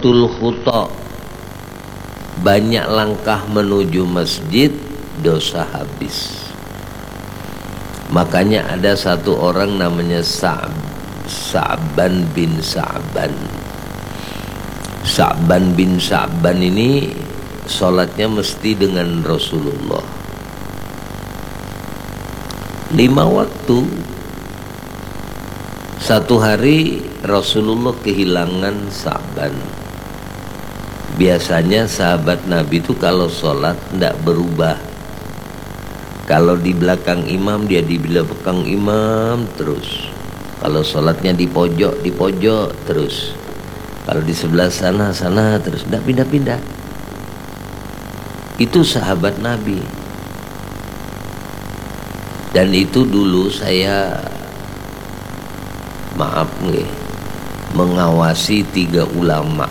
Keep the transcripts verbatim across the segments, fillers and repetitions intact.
kasratul khuta, banyak langkah menuju masjid, dosa habis. Makanya ada satu orang namanya Sa'b, Sa'ban bin Sa'ban. Sa'ban bin Sa'ban ini sholatnya mesti dengan Rasulullah lima waktu. Satu hari Rasulullah kehilangan Sa'ban. Biasanya sahabat Nabi itu kalau sholat tidak berubah. Kalau di belakang imam, dia di belakang imam terus. Kalau sholatnya di pojok, di pojok terus. Kalau di sebelah sana, sana terus. Tidak pindah-pindah. Itu sahabat Nabi. Dan itu dulu saya, maaf nih, mengawasi tiga ulama.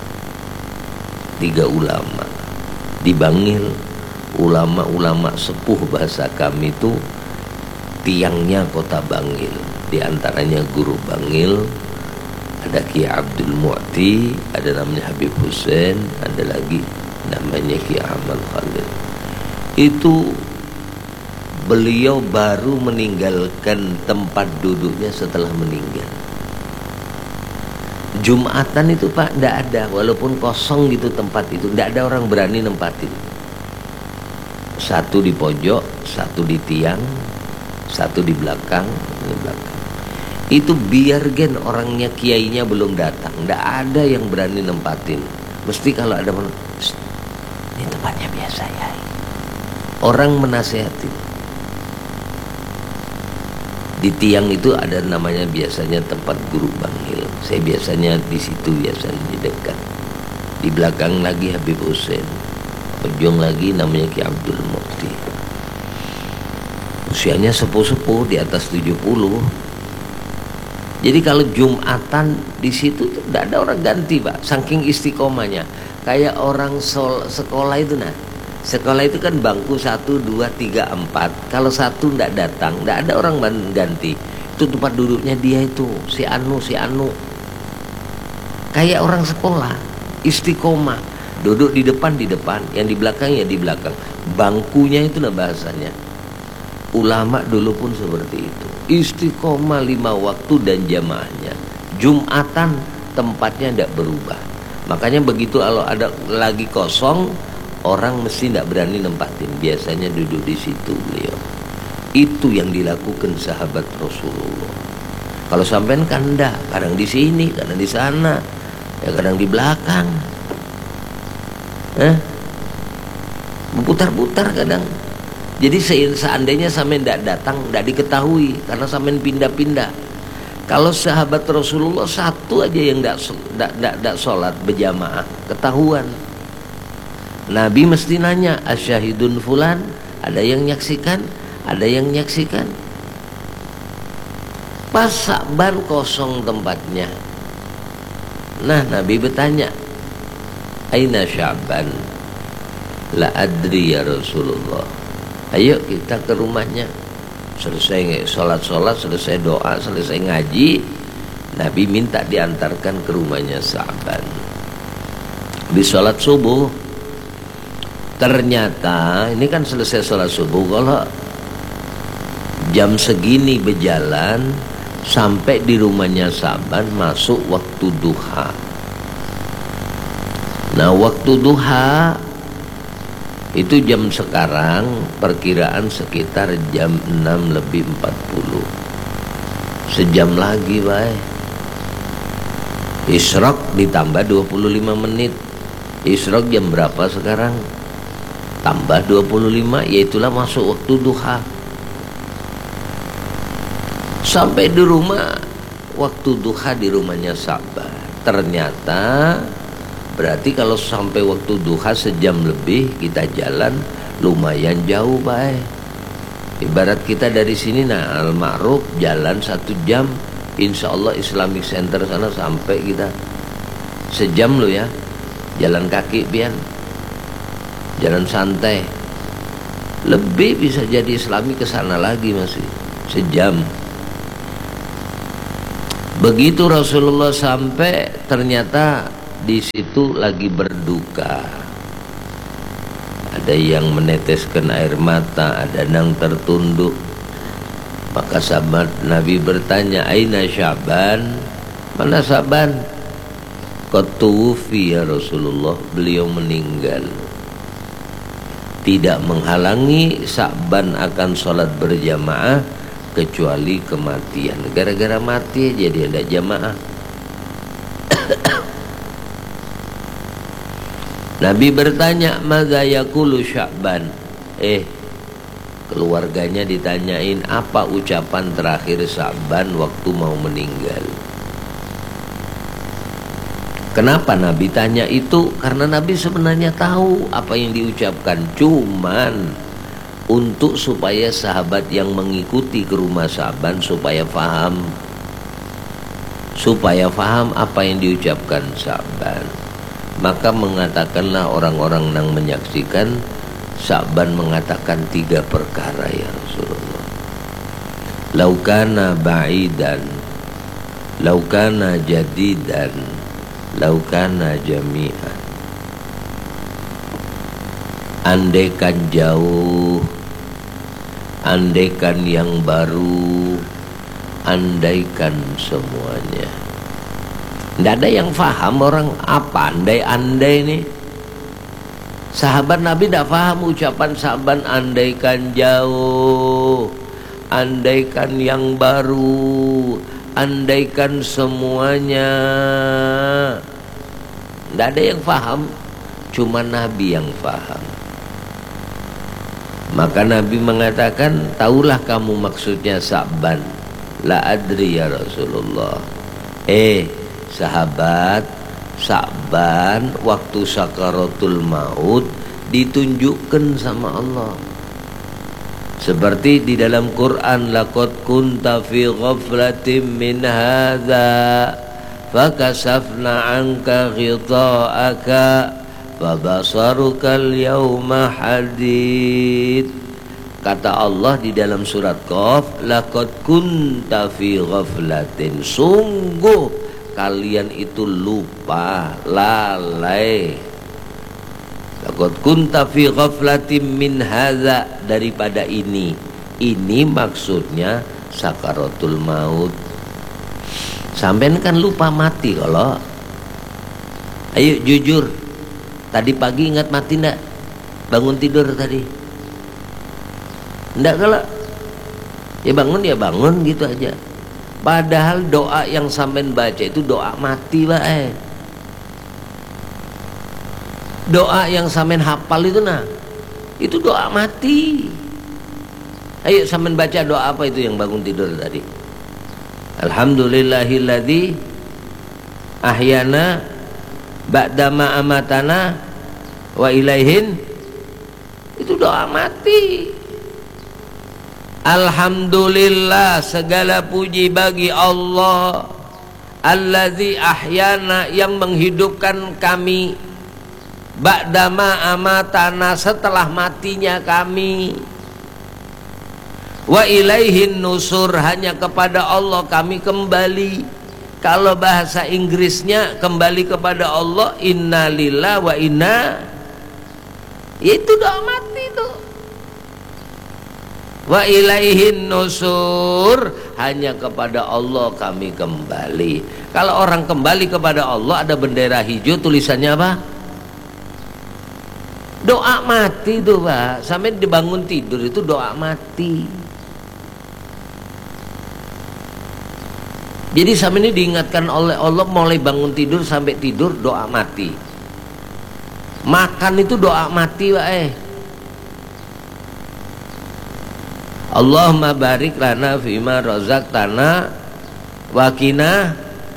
Tiga ulama. Di Bangil, ulama-ulama sepuh bahasa kami itu tiangnya kota Bangil. Di antaranya guru Bangil, ada Kiai Abdul Mu'ti, ada namanya Habib Hussein, ada lagi namanya Kiai Ahmad Khalil. Itu beliau baru meninggalkan tempat duduknya setelah meninggal. Jumatan itu Pak tidak ada, walaupun kosong gitu tempat itu, tidak ada orang berani nempatin. Satu di pojok, satu di tiang, satu di belakang, di belakang. Itu biar gen orangnya kiainya belum datang, tidak ada yang berani nempatin. Mesti kalau ada men- ini tempatnya biasa ya. Orang menasehati. Di tiang itu ada namanya biasanya tempat guru Bangil. Saya biasanya di situ, biasanya di dekat. Di belakang lagi Habib Hussein. Ujung lagi namanya Ki Abdul Mukti. Usianya sepuh-sepuh, di atas tujuh puluh. Jadi kalau Jumatan di situ tuh tidak ada orang ganti Pak, saking istiqomahnya. Kayak orang sol, sekolah itu nah. Sekolah itu kan bangku satu, dua, tiga, empat. Kalau satu tidak datang, tidak ada orang ganti. Itu tempat duduknya dia itu, si Anu, si Anu. Kayak orang sekolah, istiqomah. Duduk di depan, di depan. Yang di belakang, ya di belakang. Bangkunya itu nah bahasanya. Ulama dulu pun seperti itu. Istiqomah lima waktu dan jamaahnya. Jumatan tempatnya tidak berubah. Makanya begitu kalau ada lagi kosong, orang mesti tidak berani nempatin. Biasanya duduk di situ beliau. Itu yang dilakukan sahabat Rasulullah. Kalau sampean kan enggak, kadang di sini, kadang di sana, ya kadang di belakang. Eh? Berputar-putar kadang. Jadi seandainya sampean tidak datang, tidak diketahui karena sampean pindah-pindah. Kalau sahabat Rasulullah satu aja yang tidak sholat berjamaah, ketahuan. Nabi mesti nanya, asyahidun fulan, ada yang nyaksikan, ada yang nyaksikan. Pas Sa'ban kosong tempatnya. Nah, Nabi bertanya, aina Sya'ban? La adri ya Rasulullah. Ayo kita ke rumahnya. Selesai sholat-sholat, selesai doa, selesai ngaji, Nabi minta diantarkan ke rumahnya Sa'ban. Di sholat subuh, ternyata ini kan selesai sholat subuh, kalau jam segini berjalan sampai di rumahnya Sa'ban masuk waktu duha. Nah waktu duha itu jam sekarang perkiraan sekitar jam enam lebih empat puluh. Sejam lagi baik. Isyraq ditambah dua puluh lima menit. Isyraq jam berapa sekarang? Tambah dua puluh lima, yaitulah masuk waktu duha. Sampai di rumah, waktu duha di rumahnya Sa'ban. Ternyata berarti kalau sampai waktu duha sejam lebih kita jalan, lumayan jauh baik. Ibarat kita dari sini nah Al-Ma'ruf jalan satu jam, insya Allah Islamic Center sana sampai kita sejam loh ya. Jalan kaki pian, jalan santai. Lebih bisa jadi Islami ke sana lagi masih sejam. Begitu Rasulullah sampai, ternyata di situ lagi berduka. Ada yang meneteskan air mata, ada yang tertunduk. Maka sahabat Nabi bertanya, "Aina Sya'ban?" Mana Sya'ban? Qad tuwfi ya Rasulullah, beliau meninggal. Tidak menghalangi Sya'ban akan sholat berjamaah kecuali kematian. Gara-gara mati jadi ada jamaah. Nabi bertanya, "Madza yaqulu Sya'ban?" Eh, keluarganya ditanyain apa ucapan terakhir Sya'ban waktu mau meninggal. Kenapa Nabi tanya itu? Karena Nabi sebenarnya tahu apa yang diucapkan, cuman untuk supaya sahabat yang mengikuti ke rumah Sya'ban supaya faham, supaya faham apa yang diucapkan Sya'ban. Maka mengatakanlah orang-orang yang menyaksikan, Sya'ban mengatakan tiga perkara ya Rasulullah. Laukana ba'idan, laukana jadidan, laukana jami'an. Andaikan jauh, andaikan yang baru, andaikan semuanya. Tidak ada yang faham orang apa andai-andai ini. Sahabat Nabi tidak faham ucapan sahabat andaikan jauh, andaikan yang baru, andaikan semuanya. Tidak ada yang faham, cuma Nabi yang faham. Maka Nabi mengatakan, "Taulah kamu maksudnya Sya'ban." "La adri ya Rasulullah." Eh sahabat, Sya'ban waktu sakaratul maut ditunjukkan sama Allah. Seperti di dalam Quran, "Laqad kunta fi ghaflatin min hadza fakashafna 'anka ghita'aka fabasaruka al-yawma hadid." Kata Allah di dalam surat Qaf, "Laqad kunta fi ghaflatin." Sungguh kalian itu lupa, lalai. Laqad kunta fi ghaflatin min hadza, daripada ini. Ini maksudnya sakaratul maut. Sampean kan lupa mati kalau. Ayo jujur. Tadi pagi ingat mati enggak? Bangun tidur tadi. Enggak kalau. Ya bangun ya bangun gitu aja. Padahal doa yang sampean baca itu doa mati, Pak. Eh. Doa yang sampean hafal itu nah, itu doa mati. Ayo sampean baca doa apa itu yang bangun tidur tadi? Alhamdulillahilladzi ahyana ba'dama amatana wa ilaihin. Itu doa mati. Alhamdulillah, segala puji bagi Allah, allazi ahyana, yang menghidupkan kami, ba'dama amatana, setelah matinya kami, wa ilaihin nusur, hanya kepada Allah kami kembali. Kalau bahasa Inggrisnya kembali kepada Allah, inna lillah wa inna, itu doa mati itu. Wa ilaihin nusur, hanya kepada Allah kami kembali. Kalau orang kembali kepada Allah, ada bendera hijau tulisannya apa? Doa mati itu, Pak. Sampai dibangun tidur itu doa mati. Jadi sampai ini diingatkan oleh Allah, mulai bangun tidur sampai tidur doa mati. Makan itu doa mati, Pak. Eh Allahumma barik lana fima razaqtana wa qina.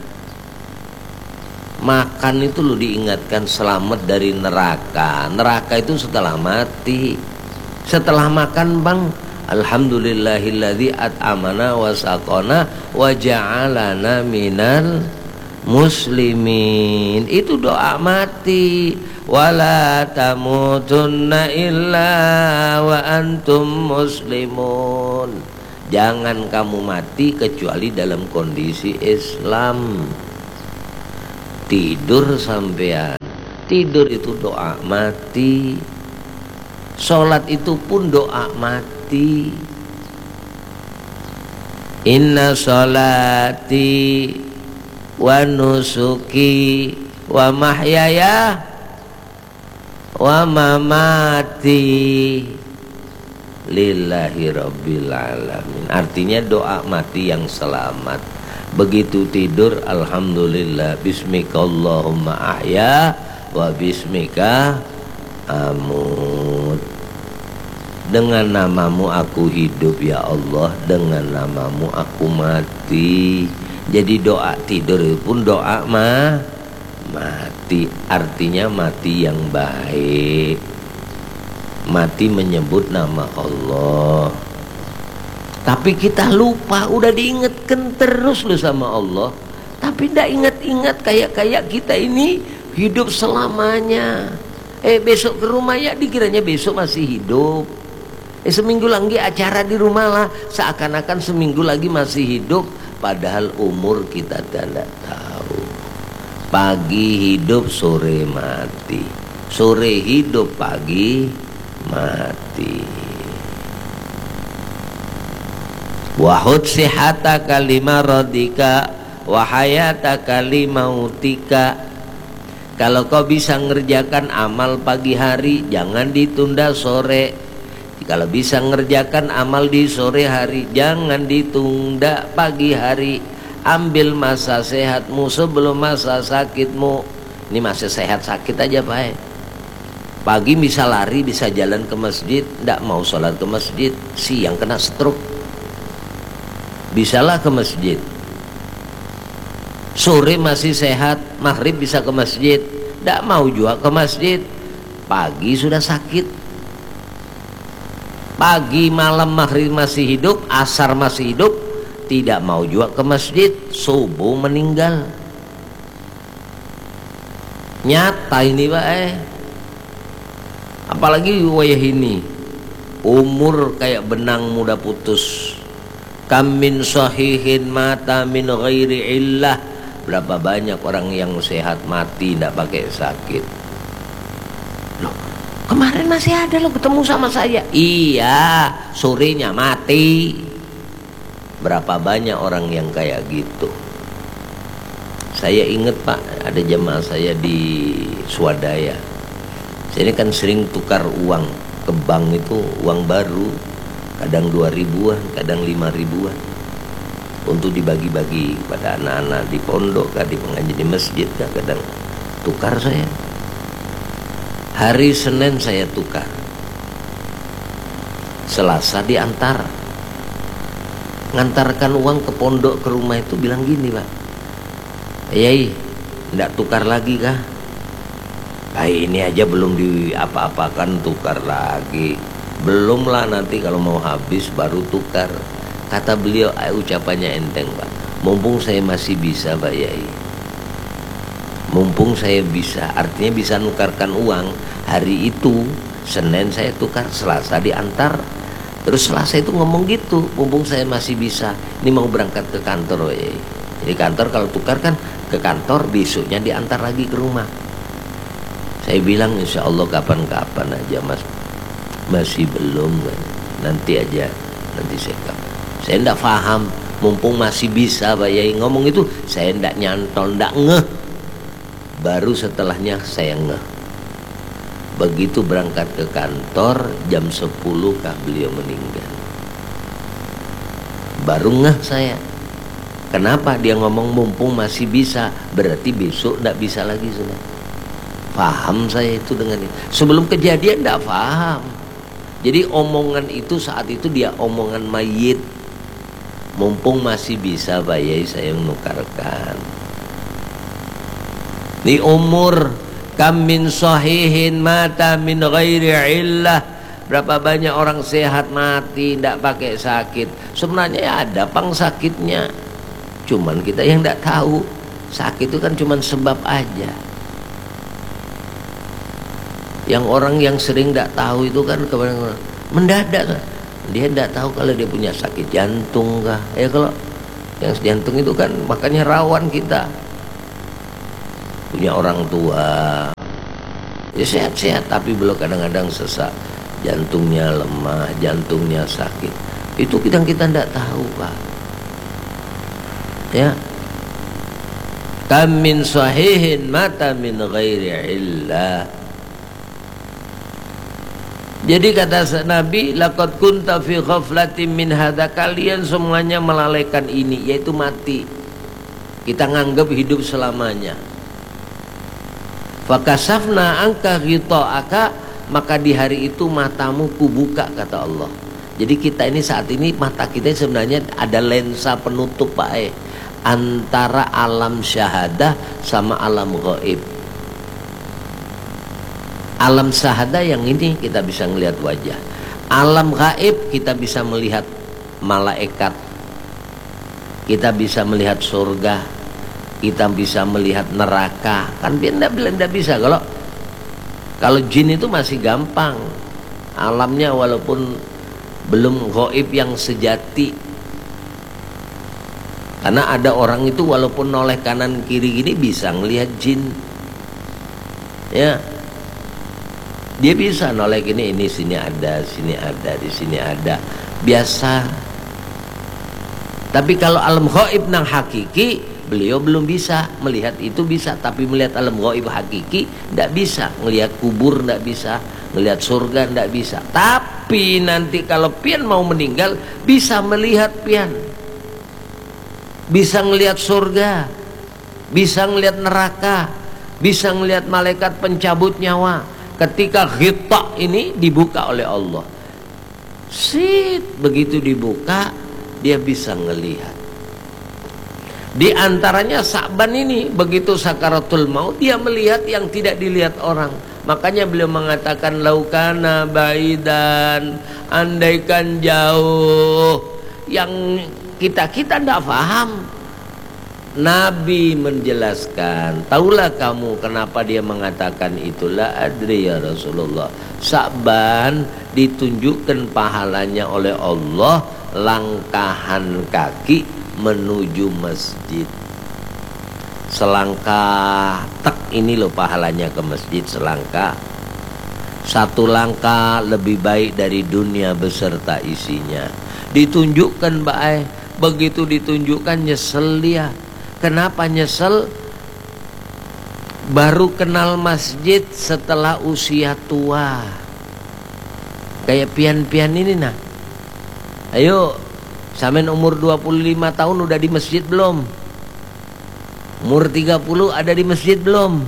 Makan itu lu diingatkan selamat dari neraka. Neraka itu setelah mati. Setelah makan, Bang, alhamdulillahilladzi at'amana wa saqana wa ja'alana minal muslimin. Itu doa mati. Wala tamutunna illa wa antum muslimun. Jangan kamu mati kecuali dalam kondisi Islam. tidur sampean. Tidur itu doa mati. Sholat itu pun doa mati. Inna sholati wa nusuki wa mahyaya wa mamati lillahi rabbil alamin. Artinya doa mati yang selamat. Begitu tidur, alhamdulillah, bismika Allahumma ahya wa bismika amut. Dengan namamu aku hidup ya Allah, dengan namamu aku mati. Jadi doa tidur itu pun doa mah mati. Artinya mati yang baik, mati menyebut nama Allah. Tapi kita lupa, udah diingatkan terus lu sama Allah, tapi tidak ingat-ingat. Kayak-kayak kita ini hidup selamanya. Eh besok ke rumah ya dikiranya besok masih hidup. Eh seminggu lagi acara di rumah lah, seakan-akan seminggu lagi masih hidup. Padahal umur kita tidak tahu. Pagi hidup, sore mati. Sore hidup, pagi mati. Wahud sihataka lima radika wa hayataka limautika. Kalau kau bisa ngerjakan amal pagi hari, jangan ditunda sore. Kalau bisa ngerjakan amal di sore hari, jangan ditunda pagi hari. Ambil masa sehatmu sebelum masa sakitmu. Ini masa sehat sakit aja Pak. Pagi bisa lari, bisa jalan ke masjid, tidak mau sholat ke masjid. Siang kena stroke, bisalah ke masjid. Sore masih sehat, maghrib bisa ke masjid, tidak mau juga ke masjid. Pagi sudah sakit. Pagi, malam, maghrib masih hidup, asar masih hidup, tidak mau juga ke masjid. Subuh meninggal. Nyata ini Pak eh. Apalagi wayah ini, umur kayak benang muda putus. Kam min sahihin mata min ghairi illah. Berapa banyak orang yang sehat mati tidak pakai sakit. Loh, kemarin masih ada lo ketemu sama saya. Iya, sorenya mati. Berapa banyak orang yang kayak gitu. Saya ingat Pak, ada jemaah saya di Swadaya. Saya ini kan sering tukar uang ke bank, itu uang baru, kadang dua ribuan, kadang lima ribuan, untuk dibagi-bagi pada anak-anak di pondok, di pengajian di masjid, kadang tukar saya. Hari Senin saya tukar, Selasa diantar. Ngantarkan uang ke pondok ke rumah itu bilang gini Pak, Yai, tidak tukar lagi kah? Nah, ini aja belum di apa-apakan tukar lagi. Belum lah, nanti kalau mau habis baru tukar. Kata beliau, eh, ucapannya enteng Pak. Mumpung saya masih bisa Pak Yai, mumpung saya bisa, artinya bisa nukarkan uang. Hari itu Senin saya tukar, Selasa diantar. Terus Selasa itu ngomong gitu, mumpung saya masih bisa, ini mau berangkat ke kantor Pak Yai. Jadi kantor kalau tukar kan ke kantor, besoknya diantar lagi ke rumah. Saya bilang insya Allah kapan-kapan aja Mas, masih belum kan, nanti aja, nanti saya kapan. Saya tidak paham, mumpung masih bisa Pak Yai ngomong itu, saya tidak nyantol, tidak ngeh. Baru setelahnya saya ngeh. Begitu berangkat ke kantor jam sepuluh kah beliau meninggal. Baru ngeh saya. Kenapa dia ngomong mumpung masih bisa, berarti besok tidak bisa lagi sudah. Paham saya itu dengan itu. Sebelum kejadian tidak paham. Jadi omongan itu saat itu dia omongan mayit. Mumpung masih bisa Pak Yai saya menukarkan. Di umur, kam min sahihin mata min ghairi illah. Berapa banyak orang sehat mati tidak pakai sakit. Sebenarnya ya ada pang sakitnya, cuman kita yang tidak tahu. Sakit itu kan cuman sebab aja. Yang orang yang sering tidak tahu itu kan kemana-mana mendadak kan. Dia tidak tahu kalau dia punya sakit jantung kah. Ya kalau yang jantung itu kan makanya rawan kita. punya orang tua, ya sehat-sehat tapi belum, kadang-kadang sesak, jantungnya lemah, jantungnya sakit. Itu kita kita tidak tahu, Pak. Ya. Kam min sahihin mata min ghairi illah. Jadi kata Nabi, laqad kunta fi ghaflatin min hadza, kalian semuanya melalaikan ini, yaitu mati. Kita nganggap hidup selamanya. Fakasafna angka ghita'aka, maka di hari itu matamu kubuka, kata Allah. Jadi kita ini saat ini mata kita sebenarnya ada lensa penutup, Pak, eh, antara alam syahadah sama alam gaib. Alam syahadah yang ini kita bisa melihat wajah. Alam gaib kita bisa melihat malaikat, kita bisa melihat surga, kita bisa melihat neraka. Kan tidak tidak bisa. Kalau kalau jin itu masih gampang alamnya, walaupun belum gaib yang sejati. Karena ada orang itu walaupun noleh kanan kiri gini bisa ngelihat jin, ya. Dia bisa noleh gini, ini sini ada, sini ada, di sini ada, biasa. Tapi kalau alam gaib nang hakiki, beliau belum bisa melihat itu. Bisa, tapi melihat alam gaib hakiki tidak bisa. Melihat kubur tidak bisa, melihat surga tidak bisa. Tapi nanti kalau pian mau meninggal, bisa melihat pian, bisa melihat surga, bisa melihat neraka, bisa melihat malaikat pencabut nyawa. Ketika ghita ini dibuka oleh Allah, sit, begitu dibuka dia bisa ngelihat. Di antaranya Sa'ban ini, begitu sakaratul maut dia melihat yang tidak dilihat orang. Makanya beliau mengatakan laukana baidan, andaikan jauh, yang kita-kita tidak paham. Nabi menjelaskan, taulah kamu kenapa dia mengatakan itulah adri ya Rasulullah. Sa'ban ditunjukkan pahalanya oleh Allah langkahan kaki menuju masjid. Selangkah tek ini loh pahalanya ke masjid, selangkah. Satu langkah lebih baik dari dunia beserta isinya. Ditunjukkan baik, begitu ditunjukkan nyesel dia. Kenapa nyesel? Baru kenal masjid setelah usia tua. Kayak pian-pian ini nah. Ayo, sampean umur dua puluh lima tahun udah di masjid belum? Umur tiga puluh ada di masjid belum?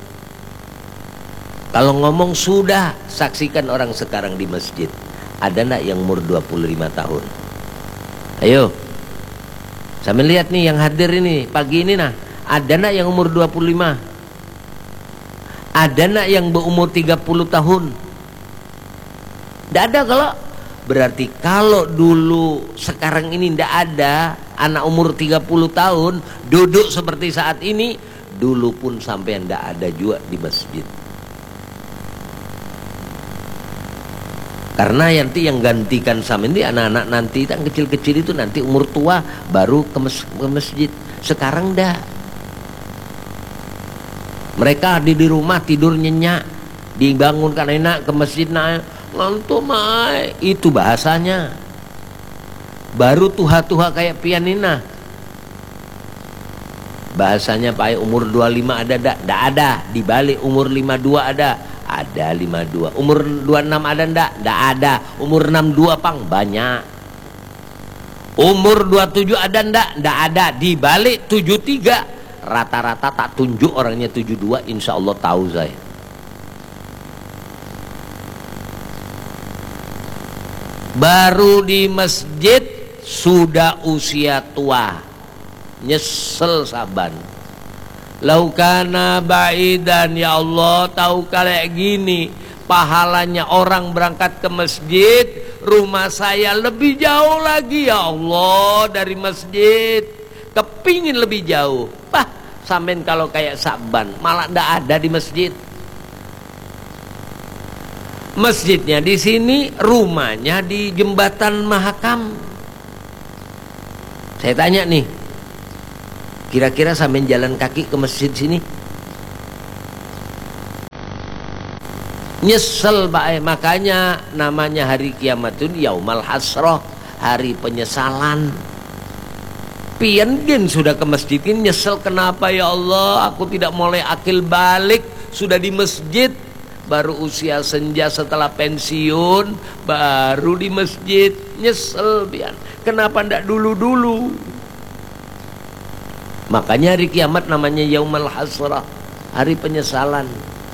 Kalau ngomong sudah, saksikan orang sekarang di masjid. Ada nak yang umur dua puluh lima tahun? Ayo. Sampai lihat nih yang hadir ini pagi ini nah, ada nak yang umur dua puluh lima? Ada nak yang berumur tiga puluh tahun? Tidak ada. Kalau berarti kalau dulu sekarang ini tidak ada anak umur tiga puluh tahun duduk seperti saat ini, dulu pun sampai tidak ada juga di masjid. Karena nanti yang gantikan sama ini anak-anak nanti yang kecil-kecil itu nanti umur tua baru ke, mes ke masjid. Sekarang dah. Mereka di, di rumah tidur nyenyak, dibangunkan enak ke masjid naik ngantuk mai. Itu bahasanya. Baru tuha-tuha kayak pianina. Bahasanya Pak umur dua puluh lima ada dak? Dak ada. Di balik umur lima puluh dua ada. Ada lima puluh dua. Umur dua puluh enam ada ndak? Ndak ada. Umur enam puluh dua pang banyak. Umur dua puluh tujuh ada ndak? Ndak ada. Di balik tujuh puluh tiga rata-rata tak tunjuk orangnya tujuh puluh dua, insya Allah tahu saya. Baru di masjid sudah usia tua. Nyesel Saban. Laukana baidan, ya Allah, tahu kayak gini pahalanya orang berangkat ke masjid, rumah saya lebih jauh lagi ya Allah dari masjid, kepingin lebih jauh. Bah, sampean kalau kayak Saban malah ndak ada di masjid. Masjidnya di sini, rumahnya di Jembatan Mahakam. Saya tanya nih, kira-kira sampean jalan kaki ke masjid sini? Nyesel Pak, makanya namanya hari kiamat itu yaumal hasroh, hari penyesalan. Pian gen sudah ke masjid ini nyesel, kenapa ya Allah aku tidak mulai akil balik, sudah di masjid, baru usia senja setelah pensiun baru di masjid, nyesel pian, kenapa ndak dulu-dulu. Makanya hari kiamat namanya yaumal hasrah, hari penyesalan.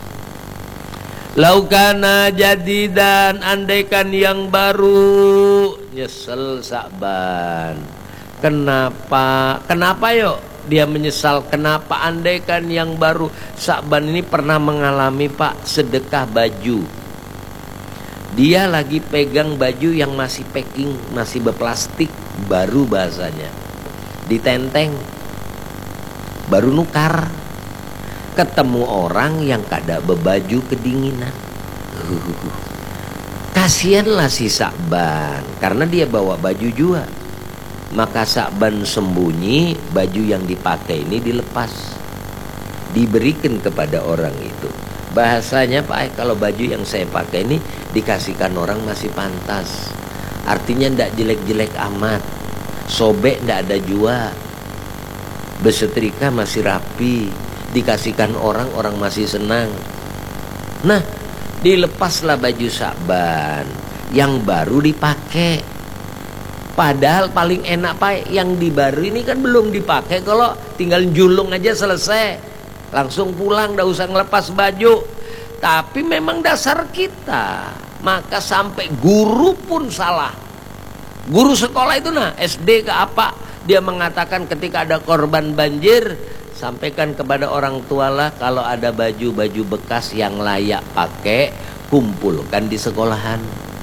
Laukana jadidan, andaikan yang baru, nyesel Sa'ban. Kenapa? Kenapa yuk dia menyesal? Kenapa? Andaikan yang baru. Sa'ban ini pernah mengalami Pak sedekah baju. Dia lagi pegang baju yang masih packing, masih berplastik, baru bahasanya, ditenteng, baru nukar. Ketemu orang yang kada berbaju kedinginan. Uh, Kasianlah si Sa'ban karena dia bawa baju juga. Maka Sa'ban sembunyi, baju yang dipakai ini dilepas, diberikan kepada orang itu. Bahasanya Pak, kalau baju yang saya pakai ini dikasihkan orang masih pantas, artinya ndak jelek-jelek amat, sobek ndak ada jua, besetrika masih rapi, dikasihkan orang, orang masih senang. Nah, dilepaslah baju Sa'ban, yang baru dipakai. Padahal paling enak Pak, yang di baru ini kan belum dipakai, kalau tinggal julung aja selesai, langsung pulang, ndak usah ngelepas baju. Tapi memang dasar kita, maka sampai guru pun salah. Guru sekolah itu nah, S D ke apa, dia mengatakan ketika ada korban banjir, sampaikan kepada orang tua lah, kalau ada baju-baju bekas yang layak pakai, kumpulkan di sekolahan.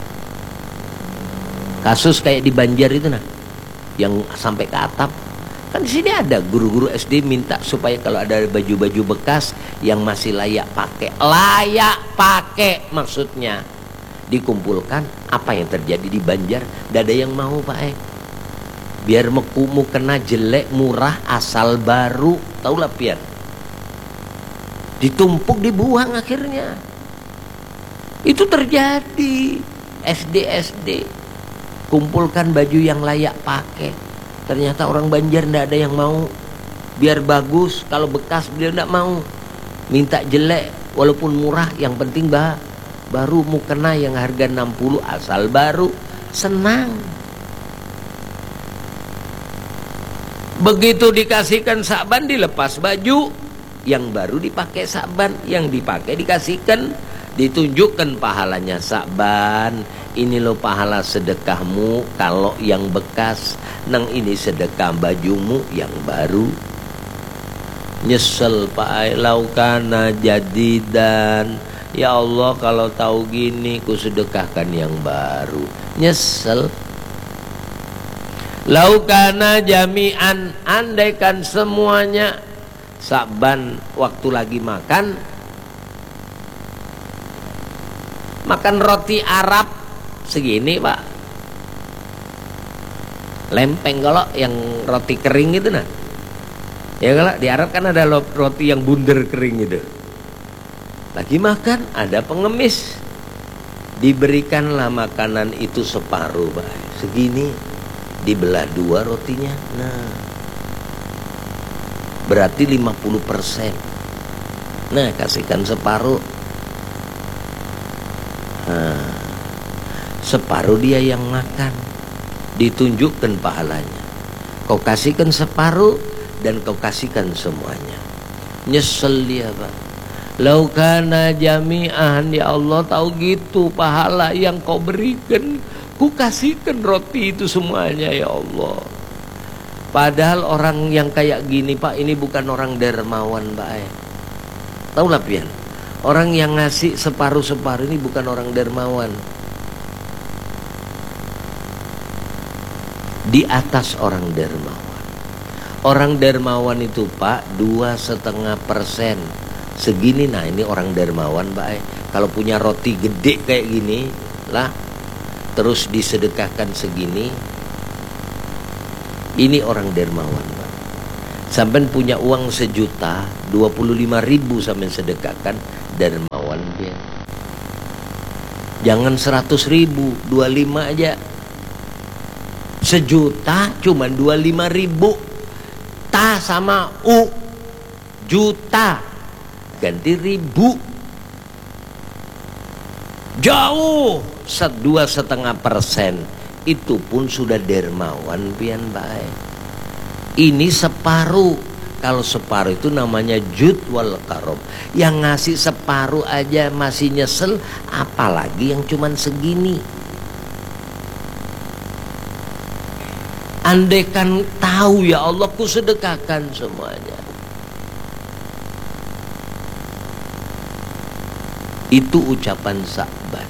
Kasus kayak di Banjar itu nah, yang sampai ke atap, kan di sini ada guru-guru S D minta supaya kalau ada baju-baju bekas yang masih layak pakai, layak pakai maksudnya, dikumpulkan. Apa yang terjadi di Banjar? Tidak ada yang mau Pak eh. Biar mekumu kena jelek murah asal baru, taulah pian. Ditumpuk dibuang akhirnya. Itu terjadi. S D S D kumpulkan baju yang layak pakai. Ternyata orang Banjar tidak ada yang mau. Biar bagus, kalau bekas dia tidak mau. Minta jelek walaupun murah, yang penting bah, baru mukena yang harga enam puluh asal baru, senang. Begitu dikasihkan Sa'ban, dilepas baju, yang baru dipakai Sa'ban, yang dipakai dikasihkan, ditunjukkan pahalanya Sa'ban. Ini lo pahala sedekahmu kalau yang bekas, nang ini sedekah bajumu yang baru. Nyesel Pak, laukana jadidan, ya Allah kalau tahu gini ku sedekahkan yang baru. Nyesel. Laukana jami'an, andaikan semuanya. Sa'ban waktu lagi makan, makan roti Arab segini Pak, lempeng, kalau yang roti kering itu nah, ya kalau di Arab kan ada roti yang bundar kering itu. Lagi makan ada pengemis, diberikanlah makanan itu separuh Pak, segini, dibelah dua rotinya, nah berarti lima puluh persen. Nah kasihkan separuh, nah separuh dia yang makan, ditunjukkan pahalanya. Kau kasihkan separuh dan kau kasihkan semuanya. Nyesel dia Pak. Laukana jami'an, ya Allah tahu gitu pahala yang kau berikan, ku kasihkan roti itu semuanya ya Allah. Padahal orang yang kayak gini Pak, ini bukan orang dermawan Pak eh. Taulah pian, orang yang ngasih separuh-separuh ini bukan orang dermawan. Di atas orang dermawan. Orang dermawan itu Pak dua setengah persen. Segini, nah ini orang dermawan Pak eh. Kalau punya roti gede kayak gini lah, terus disedekahkan segini, ini orang dermawan Pak. Sampai punya uang sejuta, dua puluh lima ribu sampai sedekahkan, dermawan dia. Jangan seratus ribu, dua puluh lima aja. Sejuta cuma dua puluh lima ribu. Ta sama U, juta, ganti ribu. Jauh dua setengah persen. Itu pun sudah dermawan pian baik. Ini separuh. Kalau separuh itu namanya jud wal karom. Yang ngasih separuh aja masih nyesel, apalagi yang cuman segini. Andaikan tahu ya Allah, ku sedekahkan semuanya. Itu ucapan sahabat.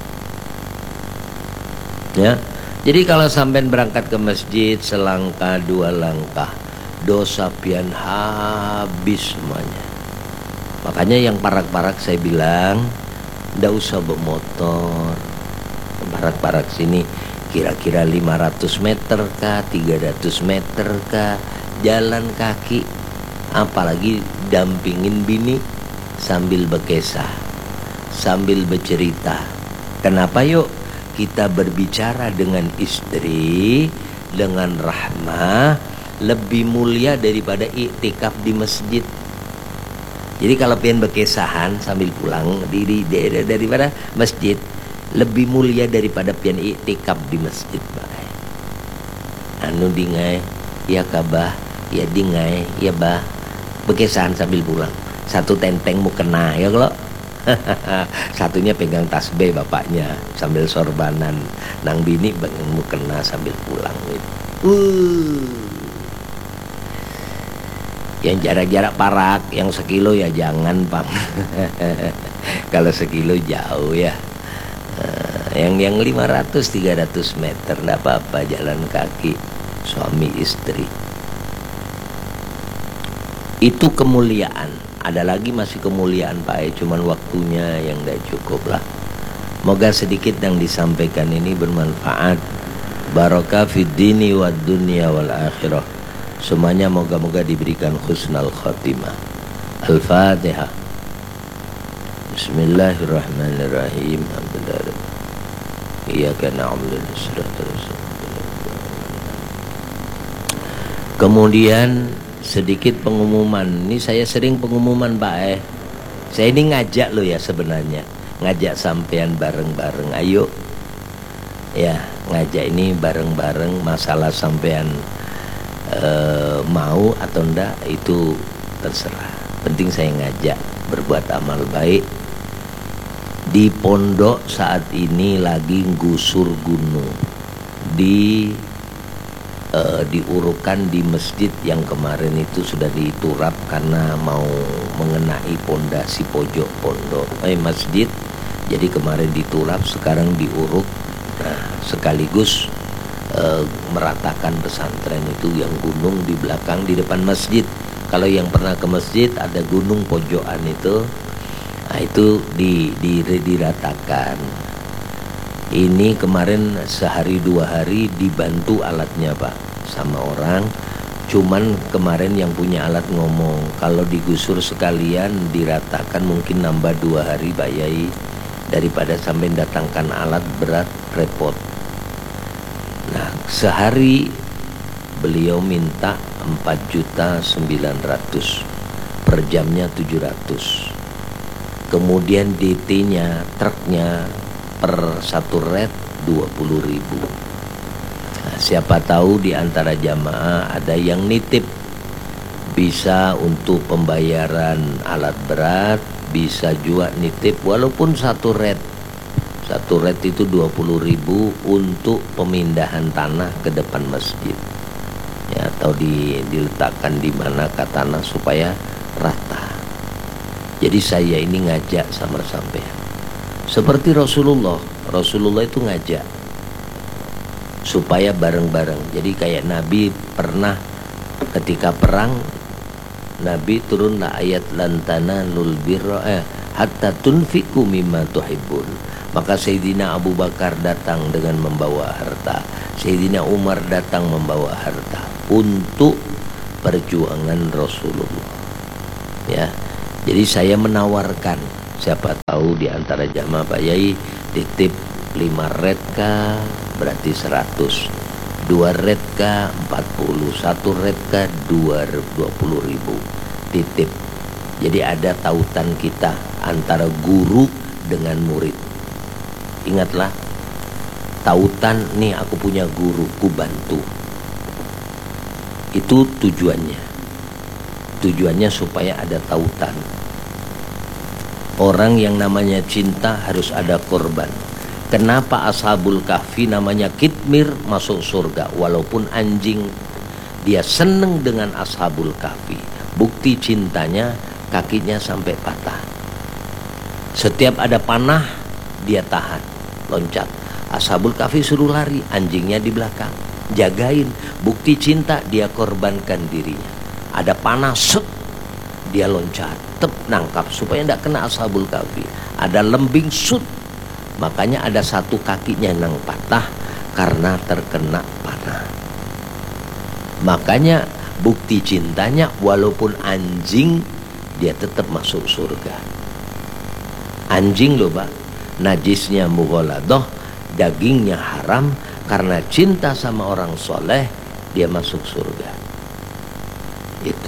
Ya. Jadi kalau sampean berangkat ke masjid selangkah dua langkah, dosa pian habis semuanya. Makanya yang parak-parak saya bilang, ndak usah bermotor. Parak-parak sini kira-kira lima ratus meter kah, tiga ratus meter kah, jalan kaki. Apalagi dampingin bini sambil berkesah, sambil bercerita. Kenapa yuk kita berbicara dengan istri dengan rahmah lebih mulia daripada iktikaf di masjid. Jadi kalau pengen berkesahan sambil pulang diri daripada masjid, lebih mulia daripada pian iktikaf di masjid bae. Anu dingai ya kabah, ya dingai ya bah, berkesahan sambil pulang. Satu tenteng mu kena ya kalau satunya pegang tasbih bapaknya sambil sorbanan, nang bini bagian mu kena sambil pulang gitu. Uh. Yang jarak-jarak parak, yang sekilo ya jangan pam. Kalau sekilo jauh ya. Uh, yang yang lima ratus tiga ratus meter enggak apa-apa, jalan kaki suami istri. Itu kemuliaan. Ada lagi masih kemuliaan Pak, cuman waktunya yang tidak cukup lah. Moga sedikit yang disampaikan ini bermanfaat. Barakah fid dini wad dunya wal akhirah. Semuanya moga-moga diberikan husnul khatimah. Al-Fatihah. Bismillahirrahmanirrahim. Alhamdulillah. Iyyaka na'budu wa iyyaka nasta'in. Kemudian sedikit pengumuman. Ini saya sering pengumuman Pak eh. Saya ini ngajak lo ya sebenarnya. Ngajak sampean bareng-bareng. Ayo. Ya, ngajak ini bareng-bareng. Masalah sampean eh, mau atau enggak itu terserah. Penting saya ngajak berbuat amal baik. Di pondok saat ini lagi gusur gunung. Di Uh, diurukan di masjid yang kemarin itu sudah diturap karena mau mengenai pondasi pojok pondok eh masjid. Jadi kemarin diturap, sekarang diuruk. Nah, sekaligus uh, meratakan pesantren itu yang gunung di belakang di depan masjid. Kalau yang pernah ke masjid ada gunung pojokan itu, nah itu di, di, diratakan. Ini kemarin sehari dua hari dibantu alatnya Pak sama orang. Cuman kemarin yang punya alat ngomong kalau digusur sekalian diratakan mungkin nambah dua hari Pak Yai, daripada sampai datangkan alat berat repot. Nah sehari beliau minta empat juta sembilan ratus, per jamnya tujuh ratus. Kemudian D T-nya truknya per satu red dua puluh ribu. Nah, siapa tahu di antara jamaah ada yang nitip, bisa untuk pembayaran alat berat, bisa juga nitip walaupun satu red. Satu red itu dua puluh ribu untuk pemindahan tanah ke depan masjid. Ya, atau di, diletakkan di mana ke tanah supaya rata. Jadi saya ini ngajak sama sampean. Seperti Rasulullah, Rasulullah itu ngajak supaya bareng-bareng. Jadi kayak Nabi pernah ketika perang, Nabi turunlah ayat lantana nul birra eh, hatta tunfiku mimma tuhibbun. Maka Sayyidina Abu Bakar datang dengan membawa harta, Sayyidina Umar datang membawa harta untuk perjuangan Rasulullah. Ya, jadi saya menawarkan Siapa tahu di antara jamaah Pak Yai titip lima red ka berarti seratus, dua red ka empat puluh, satu red ka dua puluh ribu titip. Jadi ada tautan kita antara guru dengan murid. Ingatlah, tautan nih aku punya guru, ku bantu. Itu tujuannya. Tujuannya supaya ada tautan. Orang yang namanya cinta harus ada korban. Kenapa Ashabul Kahfi namanya Kitmir masuk surga walaupun anjing? Dia seneng dengan Ashabul Kahfi. Bukti cintanya kakinya sampai patah. Setiap ada panah dia tahan, loncat. Ashabul Kahfi suruh lari, anjingnya di belakang jagain. Bukti cinta, dia korbankan dirinya. Ada panah, set, dia loncat, tep, nangkap supaya tidak kena Ashabul Kahfi. Ada lembing, sut, makanya ada satu kakinya yang patah karena terkena panah. Makanya bukti cintanya walaupun anjing dia tetap masuk surga. Anjing loh Pak, najisnya mughaladah, dagingnya haram, karena cinta sama orang soleh dia masuk surga. Itu.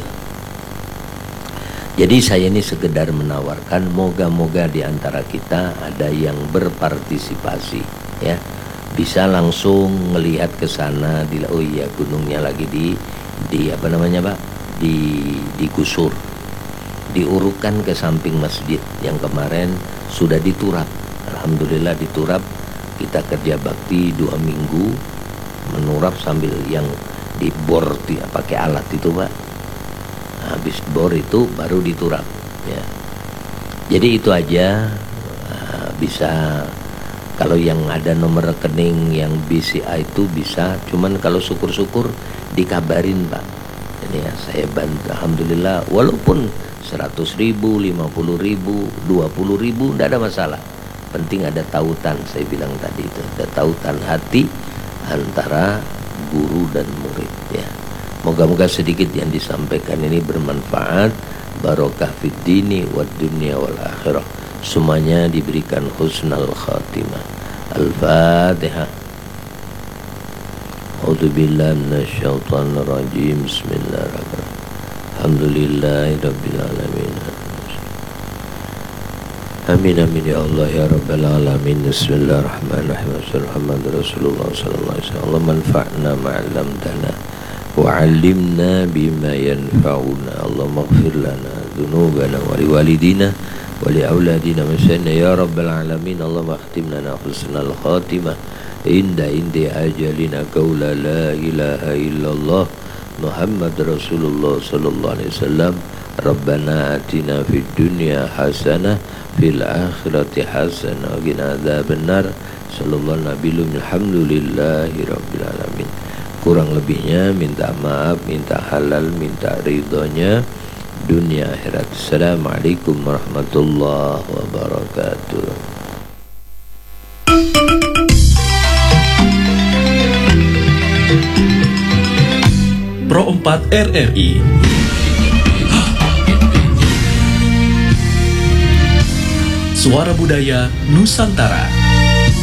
Jadi saya ini sekedar menawarkan, moga-moga di antara kita ada yang berpartisipasi, ya, bisa langsung melihat ke sana. Di, oh iya, gunungnya lagi di di apa namanya Pak, di digusur, diurukkan ke samping masjid yang kemarin sudah diturap. Alhamdulillah diturap. Kita kerja bakti dua minggu menurap sambil yang dibor pakai alat itu Pak. Habis bor itu baru diturap, ya. Jadi itu aja. uh, bisa kalau yang ada nomor rekening yang B C A itu bisa, cuman kalau syukur-syukur dikabarin Pak. Ini ya saya bantu, alhamdulillah, walaupun seratus ribu, lima puluh ribu, dua puluh ribu tidak ada masalah. Penting ada tautan, saya bilang tadi itu ada tautan hati antara guru dan murid, ya. Moga-moga sedikit yang disampaikan ini bermanfaat, barokah fid dini wad dunya wal akhirah. Semuanya diberikan husnul khatimah. Al-Fatihah. A'udzubillahi minasyaitonir rajim. Bismillahirrahmanirrahim. Alhamdulillahirabbil alamin. Amin amin ya Allah ya rabbal alamin. Bismillahirrahmanirrahim. Muhammad Rasulullah sallallahu alaihi wasallam. Allah manfa'na ma'allamtana wa'allimna bima yanfa'una. Allahumma ighfir lana dhunubana wa liwalidina wa li'auladina masyana ya rabbal alamin. Allahumma akhtim lana husnal khatimah inda indi ajalina qawla la ilaha illallah Muhammad Rasulullah sallallahu alaihi wasallam. Rabbana atina fid dunya hasanah fil akhirati hasanah wa qina adzabannar. Sallallahu nabiyyu alhamdulillahi rabbil alamin. Kurang lebihnya minta maaf, minta halal, minta ridhonya dunia akhirat. Assalamualaikum warahmatullahi wabarakatuh. Pro empat R R I Suara Budaya Nusantara.